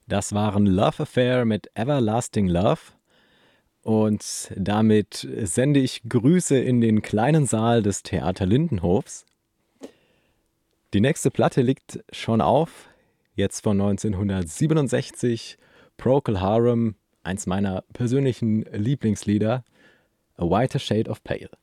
Das waren Love Affair mit Everlasting Love. Und damit sende ich Grüße in den kleinen Saal des Theater Lindenhofs. Die nächste Platte liegt schon auf, jetzt von 1967. Procol Harum, eins meiner persönlichen Lieblingslieder, A Whiter Shade of Pale.